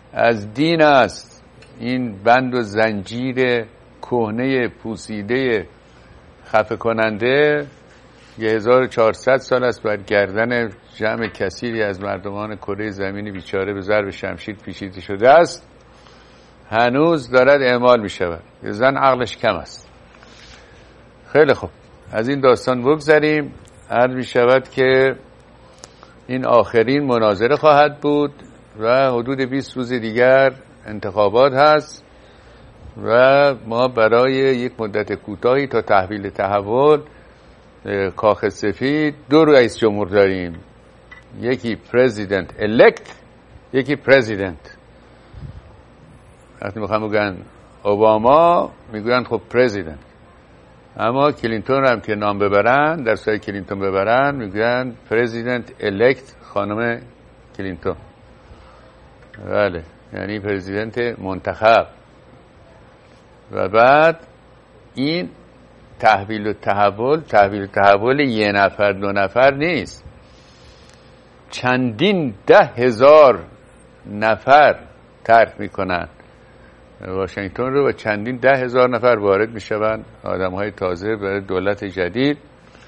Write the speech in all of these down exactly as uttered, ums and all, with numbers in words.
از دین است این بند و زنجیر کهنه پوسیده خفه کننده یه هزار و چهارصد سال است بر گردن جمع کثیری از مردمان کره زمین بیچاره به ضرب شمشیر پیچیده شده است، هنوز دارد اعمال می شود. یه زن عقلش کم است. خیلی خوب، از این داستان بگذریم. عرض می شود که این آخرین مناظره خواهد بود و حدود بیست روز دیگر انتخابات هست و ما برای یک مدت کوتاهی تا تحویل تحول کاخ سفید دو رئیس جمهور داریم، یکی پرزیدنت الکت، یکی پرزیدنت. وقتی میخوام بگن اوباما میگوین خب پرزیدنت، اما کلینتون هم که نام ببرن، در سایه کلینتون ببرن، میگوین پرزیدنت الکت خانم کلینتون. بله، یعنی پرزیدنت منتخب. و بعد این تحویل و تحول تحویل و تحول یه نفر دو نفر نیست، چندین ده هزار نفر ترک میکنن واشنگتن رو و چندین ده هزار نفر وارد میشوند، آدم های تازه برای دولت جدید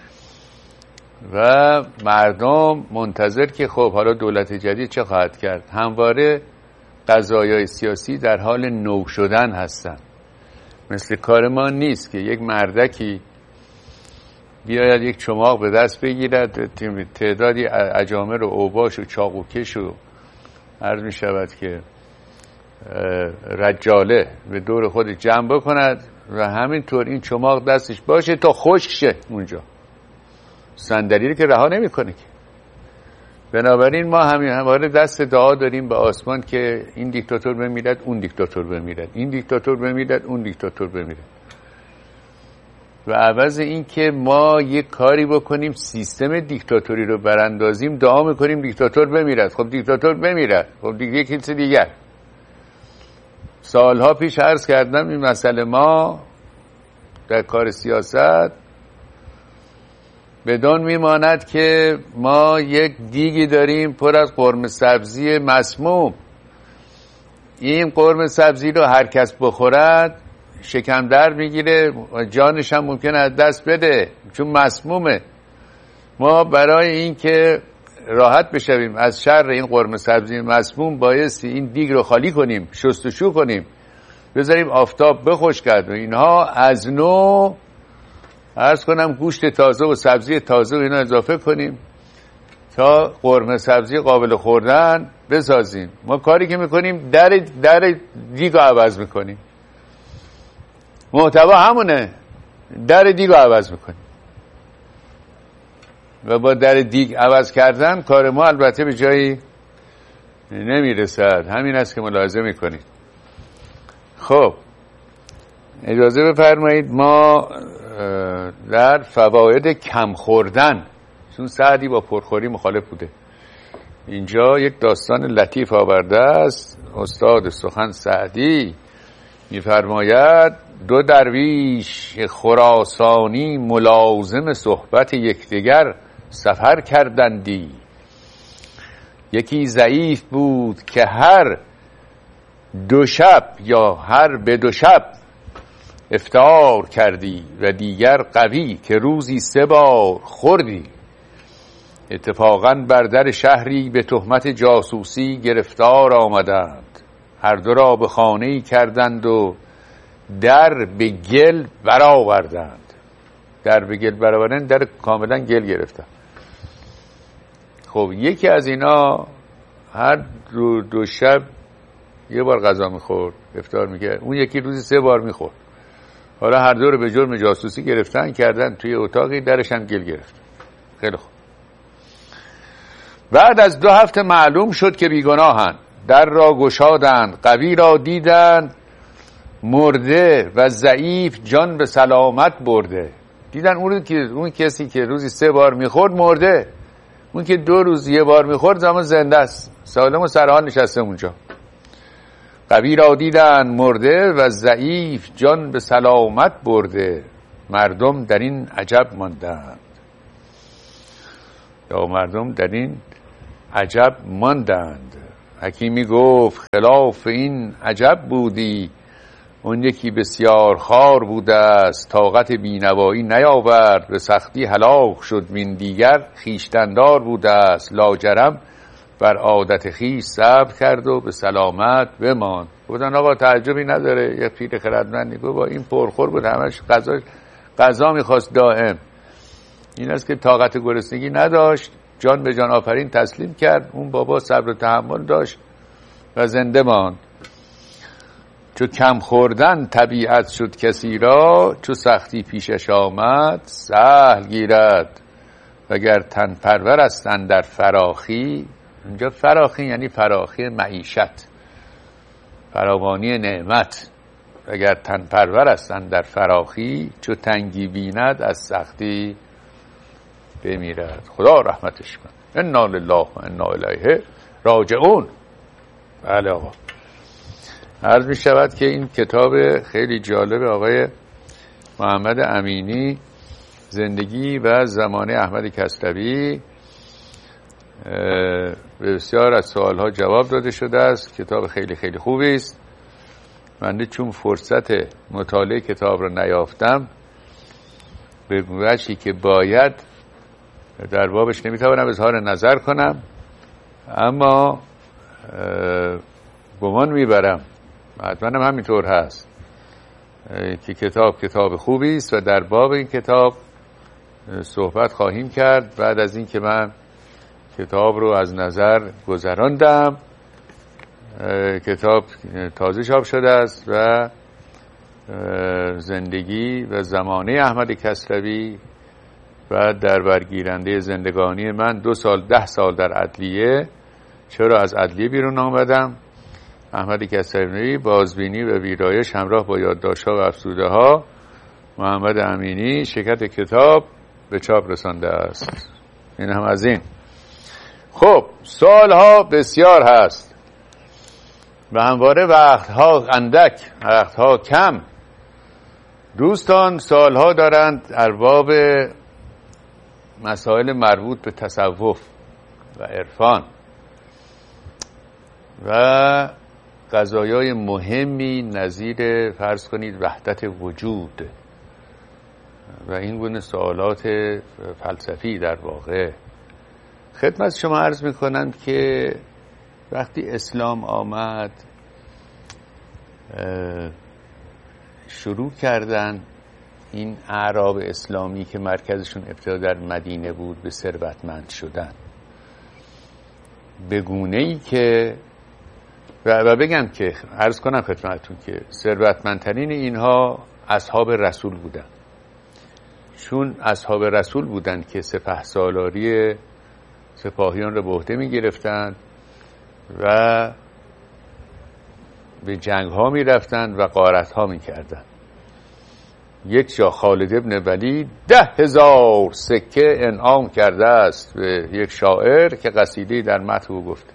و مردم منتظر که خب حالا دولت جدید چه خواهد کرد. همواره قضایای سیاسی در حال نو شدن هستن، مثل کار ما نیست که یک مردکی بیاید یک چماق به دست بگیرد، تعدادی اجامر و اوباش و چاقوکش و عرض می شود که رجاله به دور خود جمع بکند و همینطور این چماق دستش باشه تا خشک شه اونجا، صندلی رو که رها نمی کنه که. بنابراین ما همین همواره دست دعا داریم به آسمان که این دیکتاتور بمیرد، اون دیکتاتور بمیرد، این دیکتاتور بمیرد، اون دیکتاتور بمیرد. و عوض این که ما یک کاری بکنیم سیستم دیکتاتوری رو براندازیم، دعا میکنیم دیکتاتور بمیرد. خب دیکتاتور بمیرد، خب دیگه یک چیز دیگر. سالها پیش عرض کردم این مسئله ما در کار سیاست بدان میماند که ما یک دیگی داریم پر از قرمه سبزی مسموم. این قرمه سبزی رو هر کس بخورد شکم در میگیره و جانش هم ممکنه از دست بده چون مسمومه. ما برای این که راحت بشویم از شر این قرمه سبزی مسموم بایستی این دیگ رو خالی کنیم، شستشو کنیم، بذاریم آفتاب بخشکد و اینها از نو عرض کنم گوشت تازه و سبزی تازه و اینا اضافه کنیم تا قرمه سبزی قابل خوردن بسازیم. ما کاری که میکنیم در در دیگ رو عوض میکنیم، محتوا همونه، در دیگ رو عوض میکنیم و با در دیگ عوض کردن کار ما البته به جایی نمیرسد. همین است که ملاحظه میکنید. خب اجازه بفرمایید ما در فواید کم خوردن، چون سعدی با پرخوری مخالف بوده، اینجا یک داستان لطیف آورده است. استاد سخن سعدی میفرماید دو درویش خراسانی ملازم صحبت یکدیگر سفر کردندی. یکی ضعیف بود که هر دو شب یا هر به دو شب افطار کردی و دیگر قوی که روزی سه بار خوردی. اتفاقاً بر در شهری به تهمت جاسوسی گرفتار آمدند، هر دو را به خانه‌ای کردند و در به گل برآوردند. در به گل برآوردن در کاملا گل گرفتن. خب یکی از اینا هر دو, دو شب یه بار غذا میخورد، افطار میکرد، اون یکی روزی سه بار میخورد. حالا هر دو رو به جرم جاسوسی گرفتن کردن توی اتاقی، درش هم گل گرفت. خیلی خوب. بعد از دو هفته معلوم شد که بیگناهند، در را گشادند، قوی را دیدند مرده و ضعیف جان به سلامت برده. دیدن اون که اون کسی که روزی سه بار میخورد مرده، اون که دو روز یه بار میخورد زمان زنده است، سالم و سرحال نشسته اونجا. قوی را دیدن مرده و ضعیف جان به سلامت برده. مردم در این عجب ماندند، یا مردم در این عجب ماندند. حکیمی گفت خلاف این عجب بودی، اون یکی بسیار خار بوده است، طاقت بینوایی نیاورد، به سختی هلاک شد، وین دیگر خویشتندار بوده است، لاجرم بر عادت خویش صبر کرد و به سلامت بماند. گفتن آقا تعجبی نداره، یک پیر خردمندی گفت با این پرخور بود، همش غذا غذا میخواست دائم. این است که طاقت گرسنگی نداشت، جان به جان آفرین تسلیم کرد. اون بابا صبر و تحمل داشت و زنده ماند. چو کم خوردن طبیعت شد کسی را، چو سختی پیشش آمد سهل گیرد. وگر تن پرور است اندر فراخی، اینجا فراخی یعنی فراخی معیشت، فراوانی نعمت. وگر تن پرور است اندر فراخی، چو تنگی بیند از سختی بمیرد. خدا رحمتش کن. انا لله و انا الیه راجعون. بله آقا، عرض می شود که این کتاب خیلی جالب آقای محمد امینی، زندگی و زمانه احمد کسروی، بسیار از سوالها جواب داده شده است. کتاب خیلی خیلی خوبی است. من چون فرصت مطالعه کتاب را نیافتم، به وجهی که باید در بابش نمیتوانم اظهار نظر کنم، اما گمان میبرم حتما هم همینطور هست که کتاب کتاب خوبی است و در باب این کتاب صحبت خواهیم کرد بعد از این که من کتاب رو از نظر گذراندم. کتاب تازه چاپ شده است و زندگی و زمانه احمد کسروی و در برگیرنده زندگانی من دو سال ده سال در عدلیه. چرا از عدلیه بیرون آمدم؟ احمد کسروی، بازبینی و ویرایش همراه با یادداشت‌ها و افزوده‌ها. محمد امینی شرکت کتاب به چاپ رسانده است. این هم از این. خب سوالها بسیار هست و همواره وقتها اندک، وقتها کم. دوستان سوالها دارند در باب مسائل مربوط به تصوف و عرفان و قضایای مهمی نظیر فرض کنید وحدت وجود و این گونه سوالات فلسفی. در واقع خدمت شما عرض میکنم که وقتی اسلام آمد شروع کردن این اعراب اسلامی که مرکزشون ابتدا در مدینه بود به ثروتمند شدن، به گونه‌ای که و بگم که عرض کنم خدمتتون که ثروتمندترین اینها اصحاب رسول بودن، چون اصحاب رسول بودن که سپهسالاری سپاهیان رو به عهده می گرفتن و به جنگ ها می رفتن و غارت ها می کردن. یک جا خالد ابن ولید ده هزار سکه انعام کرده است به یک شاعر که قصیده در مدح او گفته.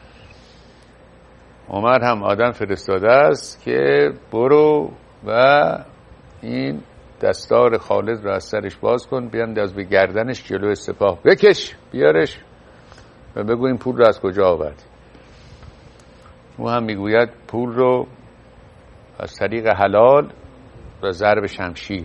عمر هم آدم فرستاده است که برو و این دستار خالد رو از سرش باز کن، بیانداز به گردنش، جلو سپاه بکش بیارش و بگو این پول رو از کجا آوردی. او هم میگوید پول رو از طریق حلال و ضرب شمشیر.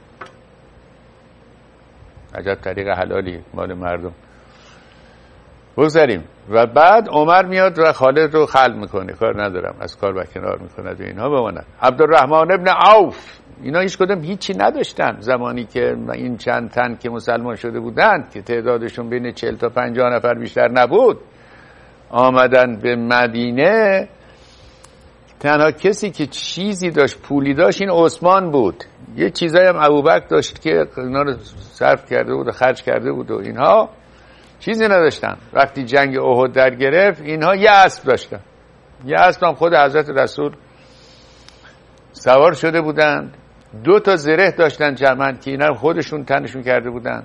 عجب طریق حلالی مال مردم. بگذاریم. و بعد عمر میاد و خالد رو خلع میکنه، کار ندارم، از کار برکنار میکنه و اینها بماند. عبدالرحمن ابن عوف، اینا هیچ کدوم هیچی نداشتن زمانی که این چند تن که مسلمان شده بودند که تعدادشون بین چهل تا پنجاه نفر بیشتر نبود، آمدن به مدینه. تنها کسی که چیزی داشت، پولی داشت، این عثمان بود. یه چیزایی هم ابوبکر داشت که اینا رو صرف کرده بود و خرج کرده بود و اینها چیزی نداشتن. وقتی جنگ احد در گرفت اینها یه اسب داشتن، یه اسب هم خود حضرت رسول سوار شده بودند. دو تا زره داشتن جمعاً که اینا خودشون تنشون کرده بودن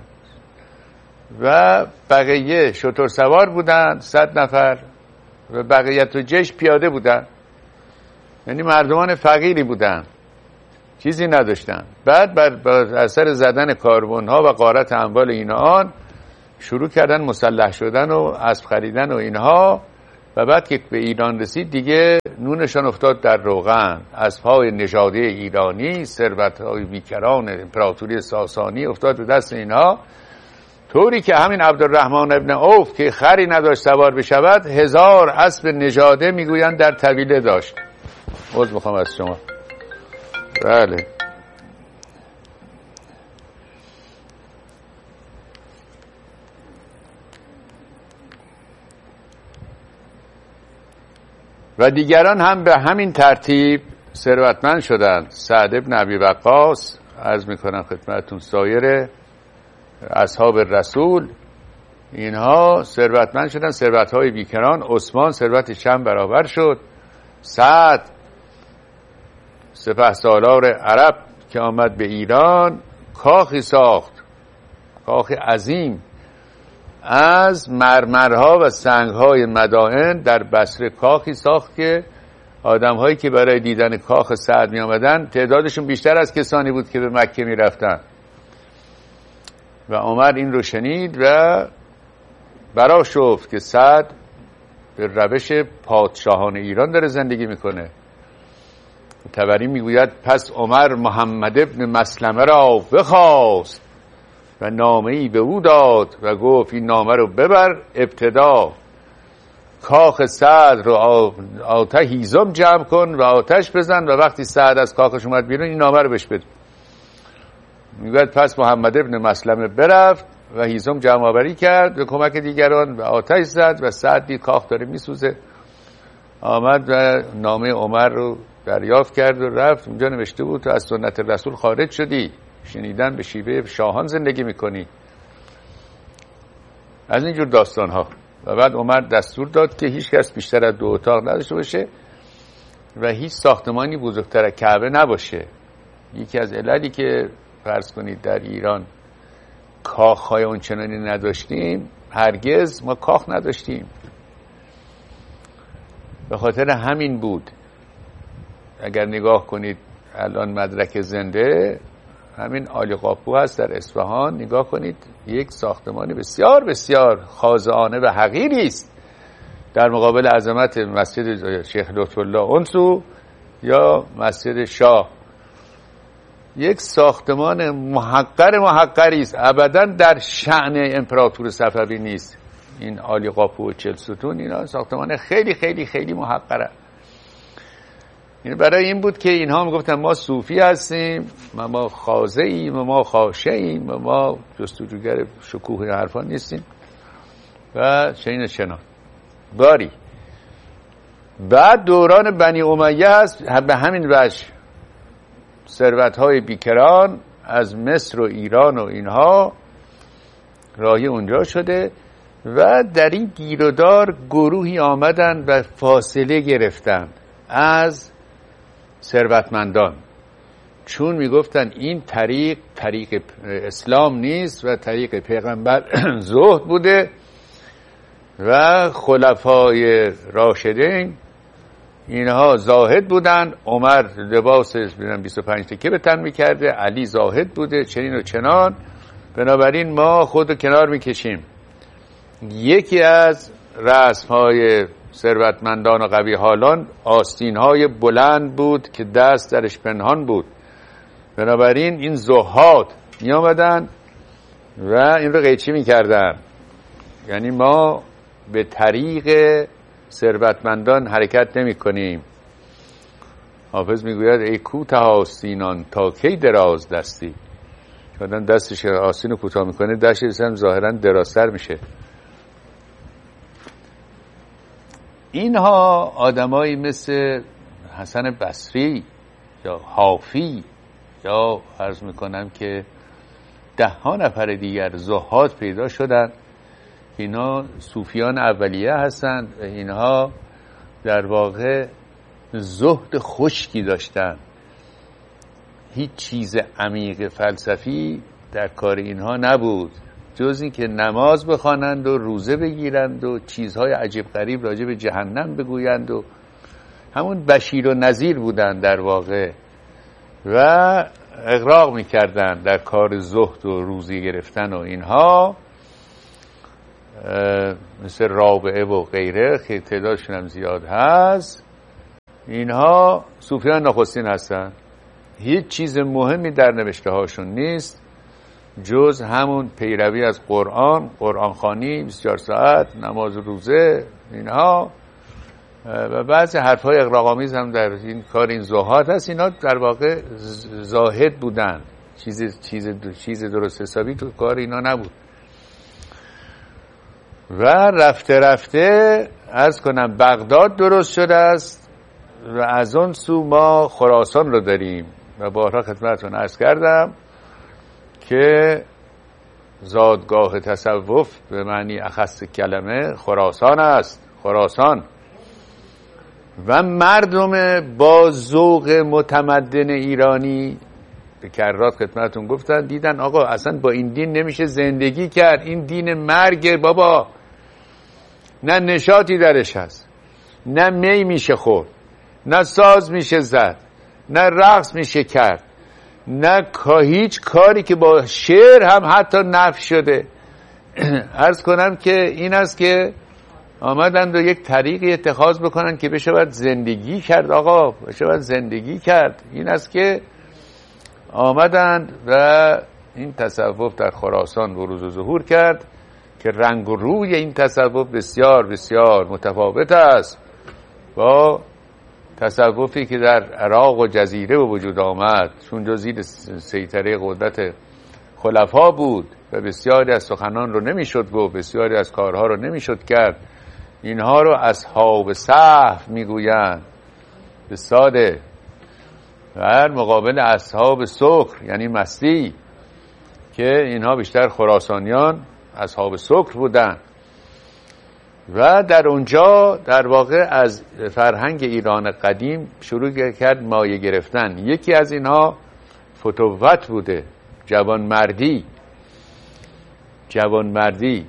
و بقیه شتر سوار بودن صد نفر و بقیت و جیش پیاده بودن. یعنی مردمان فقیری بودن، چیزی نداشتن. بعد بر اثر زدن کاروانها و غارت اموال اینان شروع کردن مسلح شدن و اسب خریدن و اینها. و بعد که به ایران رسید دیگه نونشان افتاد در روغن. از پای نژاده ایرانی ثروت‌های بیکران امپراتوری ساسانی افتاد به دست اینها، طوری که همین عبدالرحمن ابن عوف که خری نداشت سوار بشود، هزار اسب نژاده میگویند در طویله داشت. عذر میخوام از شما. بله. و دیگران هم به همین ترتیب ثروتمند شدند. سعد ابن ابی وقاص، عرض میکنم خدمتتون، سایر اصحاب رسول، اینها ثروتمند شدن، ثروت‌های بیکران. عثمان ثروتش چند برابر شد. سعد سپهسالار عرب که آمد به ایران، کاخی ساخت، کاخ عظیم از مرمرها و سنگ‌های مدائن در بصره. کاخی ساخت که آدم‌هایی که برای دیدن کاخ سعد می آمدن تعدادشون بیشتر از کسانی بود که به مکه می رفتن. و عمر این رو شنید و برآشفت که سعد به روش پادشاهان ایران داره زندگی میکنه. طبری میگوید پس عمر محمد ابن مسلمه را بخواست و نامه‌ای به او داد و گفت این نامه رو ببر ابتدا، کاخ سعد رو آتش هیزم جمع کن و آتش بزن و وقتی سعد از کاخش اومد بیرون این نامه رو بهش بده. میگوید پس محمد ابن مسلمه برفت و هیزم جمع آوری کرد به کمک دیگران و آتش زد و سعد دید کاخ داره میسوزه، آمد و نامه عمر رو دریافت کرد و رفت. اونجا نوشته بود تو از سنت رسول خارج شدی، شنیدن به شیوه شاهان زندگی میکنی، از اینجور داستان ها. و بعد عمر دستور داد که هیچ کس بیشتر از دو اتاق نداشته باشه و هیچ ساختمانی بزرگتر از کعبه نباشه. یکی از عللی که فرض کنید در ایران کاخ‌های اونچنانی نداشتیم، هرگز ما کاخ نداشتیم، به خاطر همین بود. اگر نگاه کنید الان مدرک زنده همین عالی قاپو هست در اصفهان، نگاه کنید یک ساختمان بسیار بسیار خاضعانه و حقیری است در مقابل عظمت مسجد شیخ لطف‌الله اونسو یا مسجد شاه. یک ساختمان محقر محقری است، ابدا در شأن امپراتور صفوی نیست. این عالی قاپو و چهل ستون اینا ساختمان خیلی خیلی خیلی محقره. این برای این بود که اینها میگفتن ما صوفی هستیم، ما ما خاضعیم، ما خاشعیم، ما جستجوگر شکوه حرفان نیستیم و چنین چنان. باری بعد دوران بنی امیه هست، به همین وجه ثروت‌های بیکران از مصر و ایران و اینها راهی اونجا شده و در این گیرودار گروهی آمدن و فاصله گرفتن از ثروتمندان، چون میگفتن این طریق طریق اسلام نیست و طریق پیغمبر زهد بوده و خلفای راشدین اینها زاهد بودن. عمر لباس بیست و پنج تکه به تن میکرده، علی زاهد بوده، چنین و چنان، بنابراین ما خود کنار میکشیم. یکی از رسم‌های ثروتمندان و قوی حالان آستین‌های بلند بود که دست درش پنهان بود، بنابراین این زهاد می آمدن و این رو قیچی می کردن. یعنی ما به طریق ثروتمندان حرکت نمی کنیم. حافظ می گوید ای کوته آستینان تا کی دراز دستی. چون دستش آستین رو کوتاه می کنه دستش هم ظاهرا درازتر میشه. اینها آدمایی مثل حسن بصری یا حافی یا عرض میکنم که ده ها نفر دیگر زهاد پیدا شدن. اینا صوفیان اولیه هستند و اینها در واقع زهد خشکی داشتن، هیچ چیز عمیق فلسفی در کار اینها نبود جز این که نماز بخوانند و روزه بگیرند و چیزهای عجیب غریب راجع به جهنم بگویند و همون بشیر و نذیر بودند در واقع و اغراق میکردند در کار زهد و روزی گرفتن و اینها. مثل رابعه و غیره که تعدادشون هم زیاد هست، اینها صوفیان نخستین هستن. هیچ چیز مهمی در نوشته هاشون نیست جز همون پیروی از قرآن، قرآن خوانی بیست و چهار ساعت، نماز روزه، اینها و بعضی حرفهای اغراق‌آمیز هم در این کار این زهاد هست. اینا در واقع زاهد بودن، چیز چیز چیز درست حسابی تو کار اینا نبود. و رفته رفته عرض کنم بغداد درست شده است و از اون سو ما خراسان رو داریم و بارها خدمتتون عرض کردم که زادگاه تصوف به معنی اخص کلمه خراسان است. خراسان و مردم با ذوق متمدن ایرانی به کرات خدمتتون گفتن دیدن آقا اصلا با این دین نمیشه زندگی کرد، این دین مرگ بابا، نه نشاطی درش هست، نه می میشه خورد، نه ساز میشه زد، نه رقص میشه کرد، نه هیچ کاری که با شعر هم حتی نفی شده. عرض کنم که این است که آمدند و یک طریقی اتخاذ بکنن که بشه باید زندگی کرد. آقا بشه باید زندگی کرد. این است که آمدند و این تصوف در خراسان بروز و ظهور کرد که رنگ و روی این تصوف بسیار بسیار متفاوت است با تصوفی که در عراق و جزیره به وجود آمد، چون زیر سیطره قدرت خلفا بود و بسیاری از سخنان رو نمیشد گفت، بسیاری از کارها رو نمیشد کرد. اینها رو اصحاب صحف میگویند به ساده، در مقابل اصحاب سکر یعنی مستی، که اینها بیشتر خراسانیان اصحاب سکر بودن و در اونجا در واقع از فرهنگ ایران قدیم شروع کرد مایه گرفتن. یکی از اینها فتوت بوده، جوانمردی. جوانمردی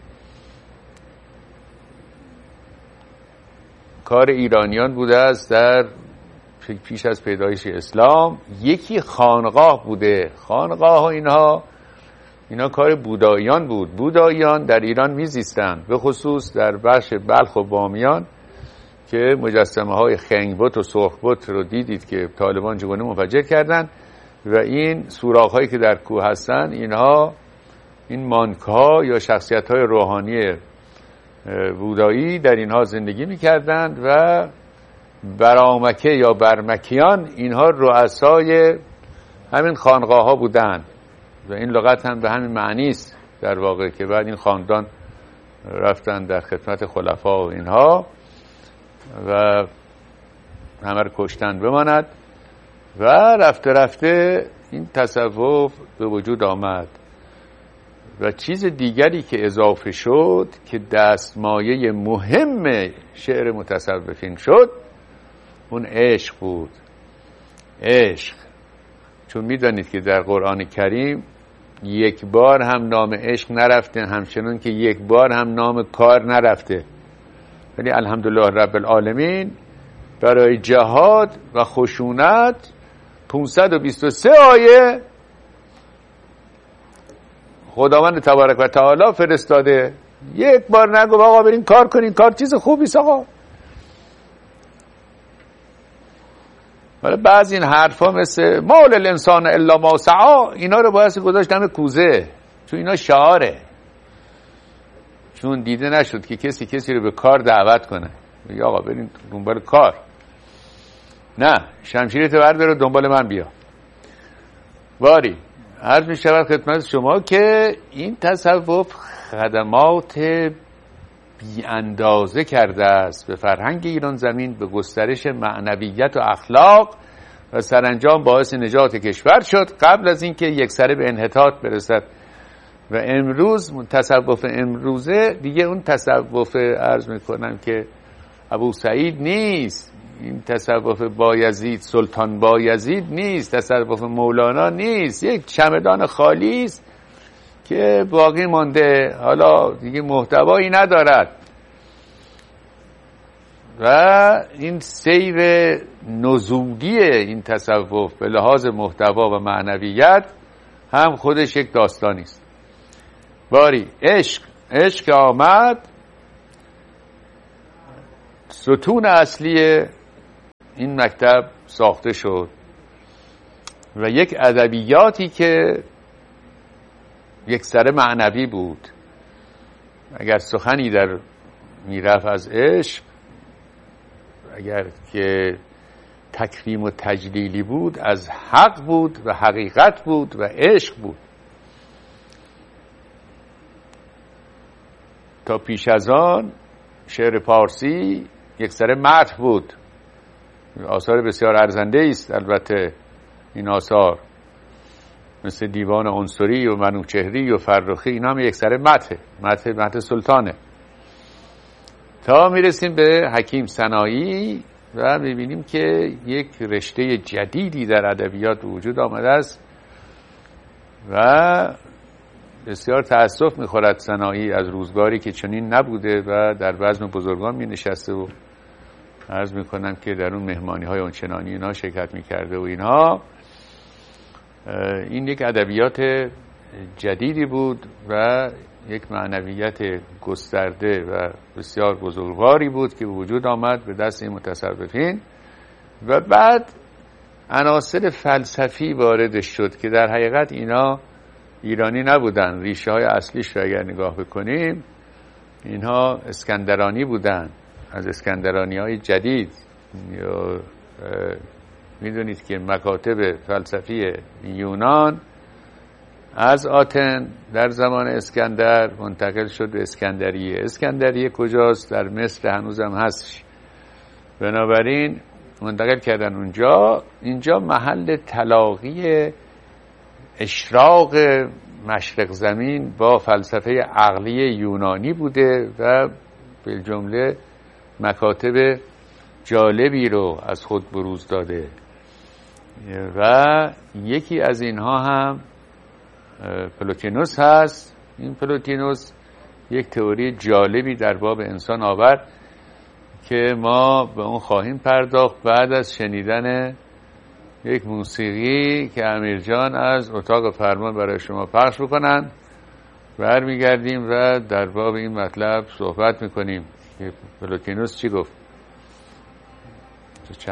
کار ایرانیان بوده است در پیش از پیدایش اسلام. یکی خانقاه بوده. خانقاه و اینها اینا کار بوداییان بود. بوداییان در ایران میزیستند، به خصوص در بخش بلخ و بامیان که مجسمه های خنگبت و سرخبت رو دیدید که طالبان چگونه منفجر کردن و این سوراخ هایی که در کوه هستن، اینها این مانک ها یا شخصیت های روحانی بودایی در اینها زندگی میکردند و برامکه یا برمکیان اینها رؤسای همین خانقاه ها بودند و این لغت هم به همین معنی است در واقع، که بعد این خاندان رفتن در خدمت خلفا و اینها و همه رو کشتن بماند و رفته رفته این تصوف به وجود آمد. و چیز دیگری که اضافه شد که دستمایه مهم شعر متصوفین شد، اون عشق بود. عشق، چون میدانید که در قرآن کریم یک بار هم نام عشق نرفته، همچنان که یک بار هم نام کار نرفته، ولی الحمدلله رب العالمین برای جهاد و خشونت پانصد و بیست و سه آیه خداوند تبارک و تعالی فرستاده. یک بار نگو آقا برین کار کنین، کار چیز خوبی است آقا. ولی بعضی این حرفا مثل مال الانسان الا ما سعی، اینا رو باید گذاشت دم کوزه، چون اینا شعاره، چون دیده نشد که کسی کسی رو به کار دعوت کنه بگه آقا برین دنبال کار. نه، شمشیرت بردار و دنبال من بیا. باری عرض می شود خدمت شما که این تصوف خدمات بی اندازه کرده است به فرهنگ ایران زمین، به گسترش معنویت و اخلاق و سرانجام باعث نجات کشور شد قبل از اینکه یک سره به انحطاط برسد. و امروز تصوف امروزه دیگه اون تصوف عرض می کنم که ابو سعید نیست، این تصوف بایزید، سلطان بایزید نیست، تصوف مولانا نیست، یک چمدان خالی است که باقی مانده، حالا دیگه محتوایی ندارد. و این سیر نزولی این تصوف به لحاظ محتوا و معنویت هم خودش یک داستانی است. باری عشق عشق آمد ستون اصلی این مکتب ساخته شد و یک ادبیاتی که یک سر معنوی بود. اگر سخنی در میرفت از عشق، اگر که تکریم و تجلیلی بود، از حق بود و حقیقت بود و عشق بود. تا پیش از آن شعر پارسی یک سر مدح بود. آثار بسیار ارزنده است البته این آثار، مثل دیوان عنصری و منوچهری و فرخی، اینا هم یک سر مدح مدح مدح سلطانه. تا میرسیم به حکیم سنایی و میبینیم که یک رشته جدیدی در ادبیات وجود آمده است و بسیار تأسف میخورد سنایی از روزگاری که چنین نبوده و در بزم بزرگان می نشسته و عرض میکنم که در اون مهمانی های اونچنانی اینا شرکت میکرده و اینها. این یک ادبیات جدیدی بود و یک معنویت گسترده و بسیار بزرگواری بود که وجود آمد به دست این متصوفین و بعد عناصر فلسفی واردش شد که در حقیقت اینا ایرانی نبودن. ریشه های اصلیش رو اگر نگاه بکنیم اینها اسکندرانی بودن، از اسکندرانی های جدید. یا میدونید که مکاتب فلسفی یونان از آتن در زمان اسکندر منتقل شد به اسکندریه. اسکندریه کجاست؟ در مصر هنوزم هستش. بنابراین منتقل کردن اونجا. اینجا محل تلاقی اشراق مشرق زمین با فلسفه عقلی یونانی بوده و بالجمله مکاتب جالبی رو از خود بروز داده و یکی از اینها هم پلوتینوس هست. این پلوتینوس یک تئوری جالبی در باب انسان آورد که ما به اون خواهیم پرداخت بعد از شنیدن یک موسیقی که امیر جان از اتاق فرمان برای شما پخش بکنن. برمیگردیم و در باب این مطلب صحبت میکنیم که پلوتینوس چی گفت.